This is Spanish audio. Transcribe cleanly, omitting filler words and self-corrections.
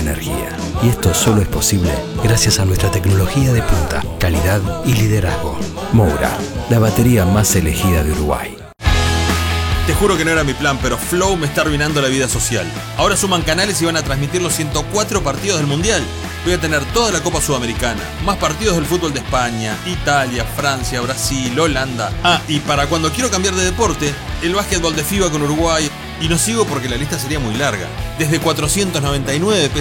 energía. Y esto solo es posible gracias a nuestra tecnología de punta, calidad y liderazgo. Moura, la batería más elegida de Uruguay. Te juro que no era mi plan, pero Flow me está arruinando la vida social. Ahora suman canales y van a transmitir los 104 partidos del Mundial. Voy a tener toda la Copa Sudamericana, más partidos del fútbol de España, Italia, Francia, Brasil, Holanda. Y para cuando quiero cambiar de deporte, el básquetbol de FIBA con Uruguay. Y no sigo porque la lista sería muy larga. Desde 499